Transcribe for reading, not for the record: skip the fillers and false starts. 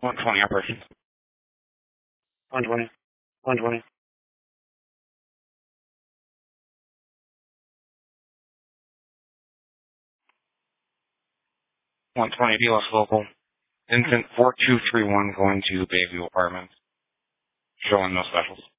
120 operation. 120. 120. 120 BLS local. Infant 4231 going to Bayview Apartments. Showing no specials.